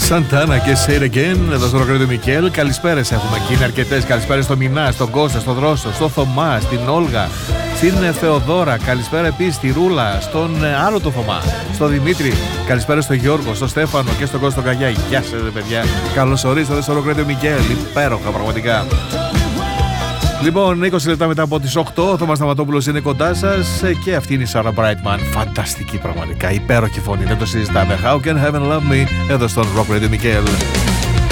Σαντάνα και Say It Again, εδώ στο Ροκρέτο Μικέλ. Καλησπέρες έχουμε εκεί, είναι αρκετές. Καλησπέρες στο Μινά, στον Κώστα, στον Δρόσο, στον Θωμά, στην Όλγα, στην Θεοδώρα. Καλησπέρα επίσης στη Ρούλα, στον άλλο το Θωμά, στον Δημήτρη. Καλησπέρα στον Γιώργο, στον Στέφανο και στον Κώστα Καγιά. Γεια σας παιδιά, καλώς ορίσατε στο Ροκρέτο Μικέλ. Υπέροχα πραγματικά. Λοιπόν, 20 λεπτά μετά από τις 8, ο Θωμάς Σταματόπουλος είναι κοντά σας και αυτή είναι η Sarah Brightman. Φανταστική πραγματικά, υπέροχη φωνή, δεν το συζητάμε. How can heaven love me, εδώ στον Rock Radio Μικέλ.